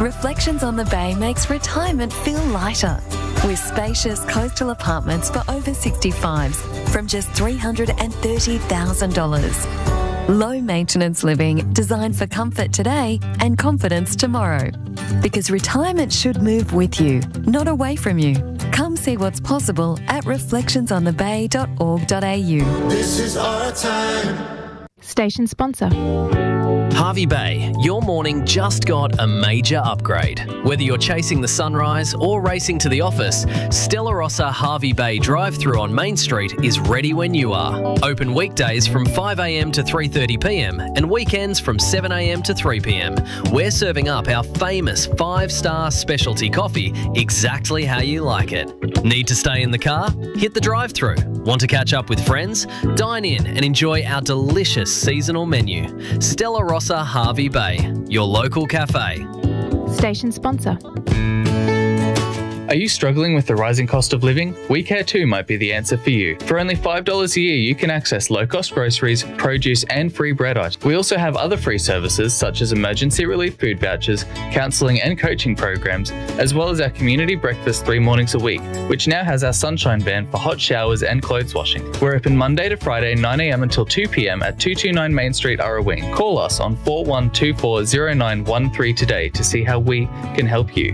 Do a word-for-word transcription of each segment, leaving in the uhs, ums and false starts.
Reflections on the Bay makes retirement feel lighter with spacious coastal apartments for over sixty-fives from just three hundred thirty thousand dollars. Low maintenance living designed for comfort today and confidence tomorrow. Because retirement should move with you, not away from you. Come see what's possible at reflections on the bay dot org dot a u. This is our time. Station sponsor. Hervey Bay, your morning just got a major upgrade. Whether you're chasing the sunrise or racing to the office, Stella Rossa Hervey Bay drive-thru on Main Street is ready when you are. Open weekdays from five a m to three thirty p m and weekends from seven a m to three p m. We're serving up our famous five-star specialty coffee exactly how you like it. Need to stay in the car? Hit the drive-thru. Want to catch up with friends? Dine in and enjoy our delicious seasonal menu. Stella Rossa Hervey Bay, your local cafe. Station sponsor. Are you struggling with the rising cost of living? We Care Too might be the answer for you. For only five dollars a year, you can access low-cost groceries, produce and free bread items. We also have other free services such as emergency relief food vouchers, counselling and coaching programs, as well as our community breakfast three mornings a week, which now has our sunshine van for hot showers and clothes washing. We're open Monday to Friday nine a m until two p m at two twenty-nine Main Street, Arrawing. Call us on four one two four zero nine one three today to see how we can help you.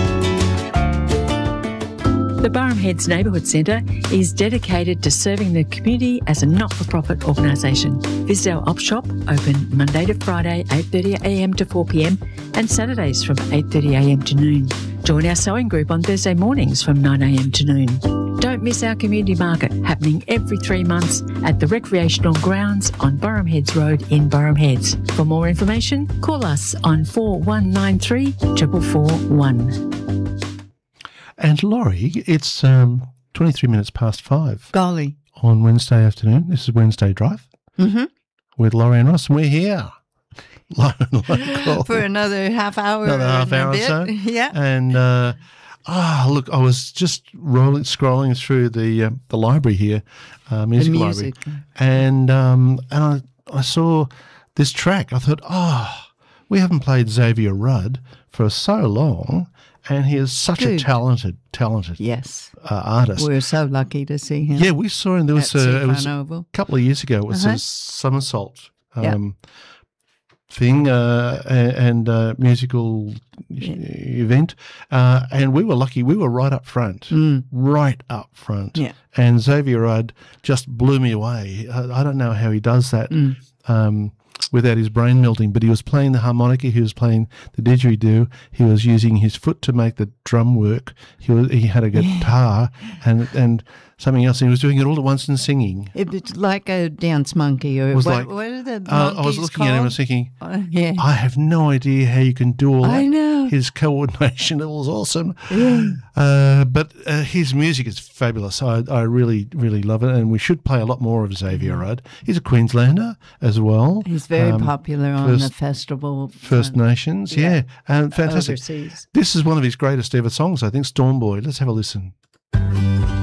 The Burham Heads Neighbourhood Centre is dedicated to serving the community as a not-for-profit organisation. Visit our op shop, open Monday to Friday, eight thirty a m to four p m and Saturdays from eight thirty a m to noon. Join our sewing group on Thursday mornings from nine a m to noon. Don't miss our community market happening every three months at the recreational grounds on Burham Heads Road in Burham Heads. For more information, call us on four one nine three four four four one. And Laurie, it's um, twenty-three minutes past five. Golly. On Wednesday afternoon. This is Wednesday Drive Mm-hmm. with Laurie and Ross, and we're here. Local. For another half hour. Another half and a hour or bit. so. Yeah. And, uh, ah, look, I was just rolling, scrolling through the uh, the library here, uh, music, The music. library, and um, and I, I saw this track. I thought, oh, we haven't played Xavier Rudd for so long, and he is such Good. a talented, talented Yes. uh, artist. We're so lucky to see him. Yeah, we saw him. There was, at a, it was Seafront a Oval. couple of years ago. It was Uh-huh. a somersault Yeah. um, thing uh, and, and uh, musical Yeah. event, uh, and we were lucky. We were right up front, Mm. right up front. Yeah. And Xavier Rudd just blew me away. I, I don't know how he does that. Mm. Um, without his brain melting, but he was playing the harmonica, he was playing the didgeridoo, he was using his foot to make the drum work, he was he had a guitar and and something else, and he was doing it all at once and singing. It, it's like a dance monkey or It was what, like, what are the Uh, I was monkeys looking at him and called? thinking, Uh, yeah. I have no idea how you can do all that. I know. His coordination, it was awesome. Yeah. Uh, but uh, his music is fabulous. I, I really, really love it, and we should play a lot more of Xavier Rudd. He's a Queenslander as well. He's very Um, popular on First- the festival. First uh, Nations, yeah, yeah. and fantastic. Overseas. This is one of his greatest ever songs, I think, Storm Boy. Let's have a listen.